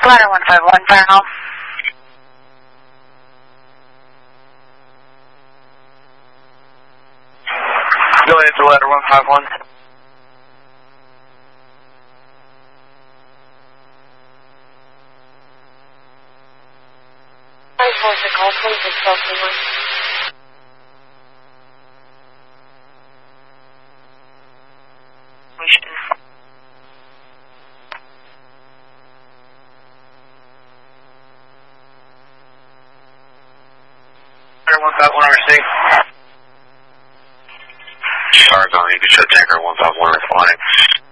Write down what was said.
Ladder 151, fire home. Go ahead to ladder 151. Call, please, it's 1221. Ladder 151 RC. Sargon, you can show tanker 151 responding.